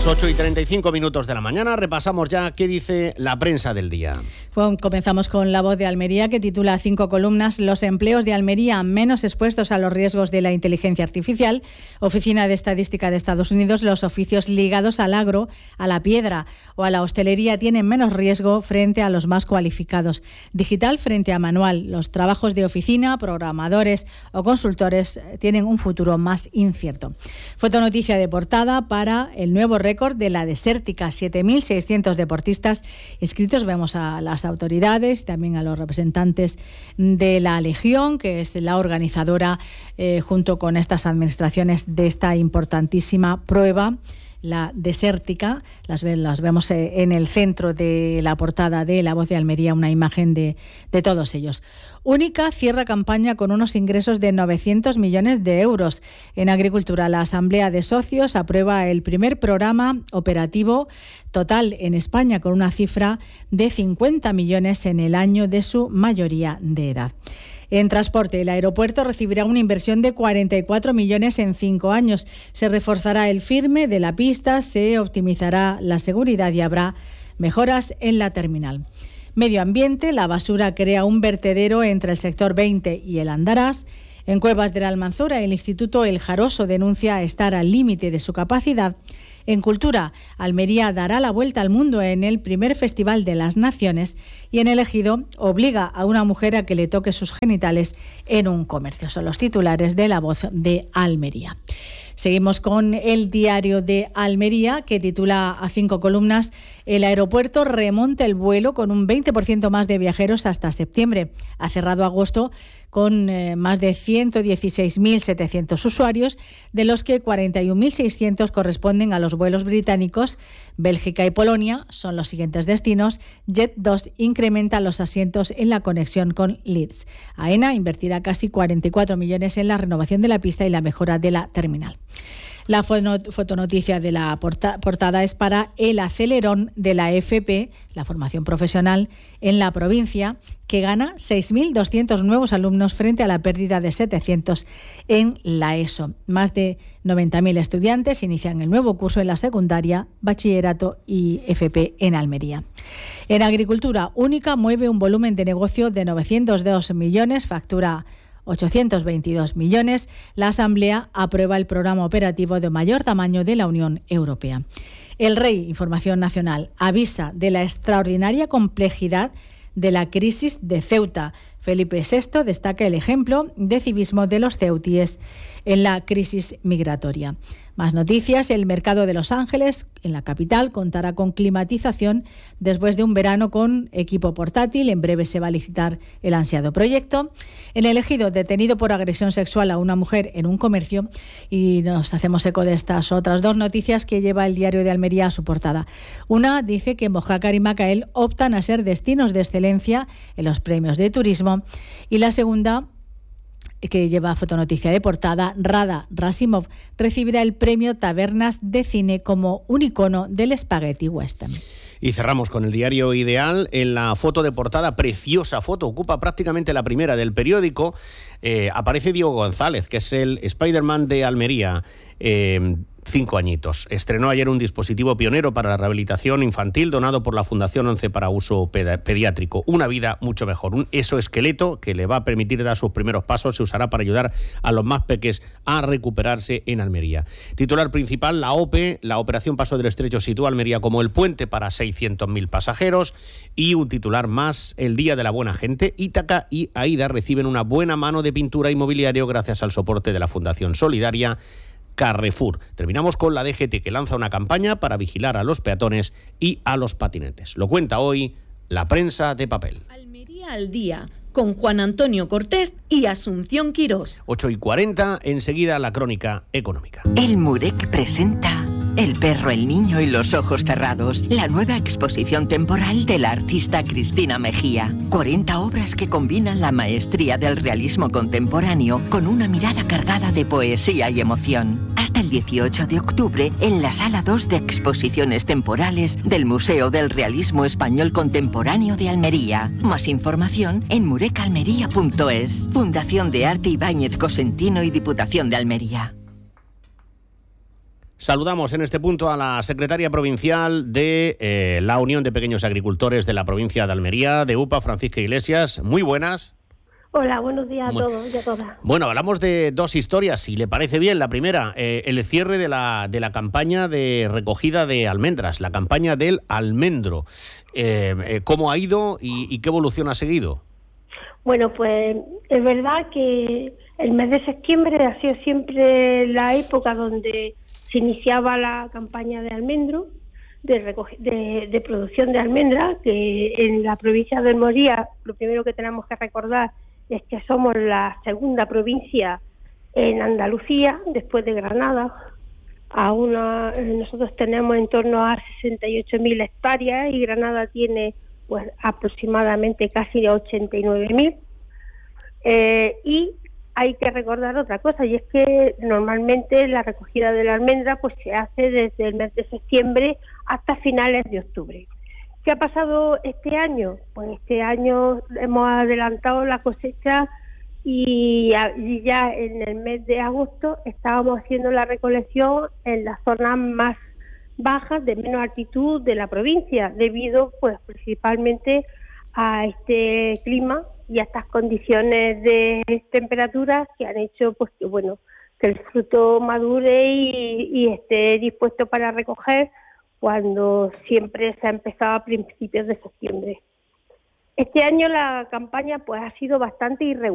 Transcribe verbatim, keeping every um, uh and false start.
Las ocho y treinta y cinco minutos de la mañana, repasamos ya qué dice la prensa del día. Bueno, comenzamos con La Voz de Almería, que titula cinco columnas: Los empleos de Almería menos expuestos a los riesgos de la inteligencia artificial. Oficina de Estadística de Estados Unidos: los oficios ligados al agro, a la piedra o a la hostelería tienen menos riesgo frente a los más cualificados. Digital frente a manual. Los trabajos de oficina, programadores o consultores tienen un futuro más incierto. Fotonoticia de portada para el nuevo récord de la Desértica, siete mil seiscientos deportistas inscritos. Vemos a las autoridades y también a los representantes de la Legión, que es la organizadora, eh, junto con estas administraciones, de esta importantísima prueba, la Desértica. Las, las vemos en el centro de la portada de La Voz de Almería, una imagen de, de todos ellos. Única cierra campaña con unos ingresos de novecientos millones de euros. En agricultura, la Asamblea de Socios aprueba el primer programa operativo total en España, con una cifra de cincuenta millones en el año de su mayoría de edad. En transporte, el aeropuerto recibirá una inversión de cuarenta y cuatro millones en cinco años. Se reforzará el firme de la pista, se optimizará la seguridad y habrá mejoras en la terminal. Medio ambiente, la basura crea un vertedero entre el sector veinte y el Andarás. En Cuevas de la Almanzora, el Instituto El Jaroso denuncia estar al límite de su capacidad. En cultura, Almería dará la vuelta al mundo en el primer Festival de las Naciones, y en El Ejido obliga a una mujer a que le toque sus genitales en un comercio. Son los titulares de La Voz de Almería. Seguimos con el Diario de Almería, que titula a cinco columnas: el aeropuerto remonta el vuelo con un veinte por ciento más de viajeros hasta septiembre. Ha cerrado agosto con eh, más de ciento dieciséis mil setecientos usuarios, de los que cuarenta y un mil seiscientos corresponden a los vuelos británicos. Bélgica y Polonia son los siguientes destinos. Jet dos incrementa los asientos en la conexión con Leeds. AENA invertirá casi cuarenta y cuatro millones en la renovación de la pista y la mejora de la terminal. La fotonoticia de la portada es para el acelerón de la F P, la formación profesional en la provincia, que gana seis mil doscientos nuevos alumnos frente a la pérdida de setecientos en la ESO. Más de noventa mil estudiantes inician el nuevo curso en la secundaria, bachillerato y F P en Almería. En agricultura, Única mueve un volumen de negocio de novecientos dos millones, factura ochocientos veintidós millones. La Asamblea aprueba el programa operativo de mayor tamaño de la Unión Europea. El Rey, Información Nacional, avisa de la extraordinaria complejidad de la crisis de Ceuta. Felipe sexto destaca el ejemplo de civismo de los ceutíes en la crisis migratoria. Más noticias: el mercado de Los Ángeles, en la capital, contará con climatización después de un verano con equipo portátil. En breve se va a licitar el ansiado proyecto. En El Ejido, detenido por agresión sexual a una mujer en un comercio. Y nos hacemos eco de estas otras dos noticias que lleva el Diario de Almería a su portada. Una dice que Mojácar y Macael optan a ser destinos de excelencia en los premios de turismo. Y la segunda, que lleva fotonoticia de portada: Rada Rasimov recibirá el premio Tabernas de Cine como un icono del spaghetti western. Y cerramos con el Diario Ideal. En la foto de portada, preciosa foto, ocupa prácticamente la primera del periódico, eh, aparece Diego González, que es el Spider-Man de Almería. Eh, Cinco añitos. Estrenó ayer un dispositivo pionero para la rehabilitación infantil donado por la Fundación once para uso pedi- pediátrico. Una vida mucho mejor. Un exoesqueleto que le va a permitir dar sus primeros pasos. Se usará para ayudar a los más peques a recuperarse en Almería. Titular principal: la O P E, la Operación Paso del Estrecho, sitúa a Almería como el puente para seiscientos mil pasajeros. Y un titular más: el Día de la Buena Gente. Ítaca y Aida reciben una buena mano de pintura y mobiliario gracias al soporte de la Fundación Solidaria Carrefour. Terminamos con la D G T, que lanza una campaña para vigilar a los peatones y a los patinetes. Lo cuenta hoy la prensa de papel. Almería al día, con Juan Antonio Cortés y Asunción Quirós. ocho y cuarenta, enseguida la crónica económica. El Murek presenta El perro, el niño y los ojos cerrados, la nueva exposición temporal de la artista Cristina Mejía. cuarenta obras que combinan la maestría del realismo contemporáneo con una mirada cargada de poesía y emoción. Hasta el dieciocho de octubre en la Sala dos de Exposiciones Temporales del Museo del Realismo Español Contemporáneo de Almería. Más información en murecalmería punto es. Fundación de Arte Ibáñez Cosentino y Diputación de Almería. Saludamos en este punto a la secretaria provincial de eh, la Unión de Pequeños Agricultores de la provincia de Almería, de U P A, Francisca Iglesias. Muy buenas. Hola, buenos días a Muy... todos y a todas. Bueno, hablamos de dos historias, si le parece bien. La primera, eh, el cierre de la, de la campaña de recogida de almendras, la campaña del almendro. Eh, eh, ¿Cómo ha ido y, y qué evolución ha seguido? Bueno, pues es verdad que el mes de septiembre ha sido siempre la época donde se iniciaba la campaña de almendro, de, recoge, de, de producción de almendras, que en la provincia de Almería, lo primero que tenemos que recordar es que somos la segunda provincia en Andalucía, después de Granada. A una, nosotros tenemos en torno a sesenta y ocho mil hectáreas y Granada tiene pues aproximadamente casi ochenta y nueve mil. Eh, y hay que recordar otra cosa, y es que normalmente la recogida de la almendra pues se hace desde el mes de septiembre hasta finales de octubre. ¿Qué ha pasado este año? Pues este año hemos adelantado la cosecha y ya en el mes de agosto estábamos haciendo la recolección en las zonas más bajas, de menos altitud de la provincia, debido pues principalmente a este clima y a estas condiciones de temperatura que han hecho pues que bueno que el fruto madure y, y esté dispuesto para recoger cuando siempre se ha empezado a principios de septiembre. Este año la campaña pues ha sido bastante irregular.